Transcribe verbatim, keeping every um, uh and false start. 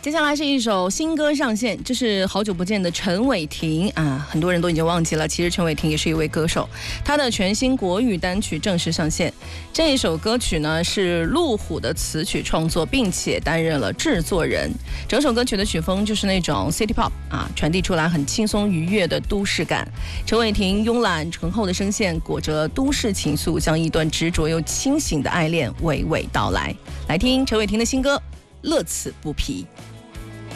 接下来是一首新歌上线，这是好久不见的陈伟霆啊，很多人都已经忘记了，其实陈伟霆也是一位歌手，他的全新国语单曲正式上线。这一首歌曲呢是路虎的词曲创作，并且担任了制作人。整首歌曲的曲风就是那种 City Pop 啊，传递出来很轻松愉悦的都市感。陈伟霆慵懒醇厚的声线，裹着都市情愫，将一段执着又清醒的爱恋娓娓道来。来听陈伟霆的新歌《乐此不疲》。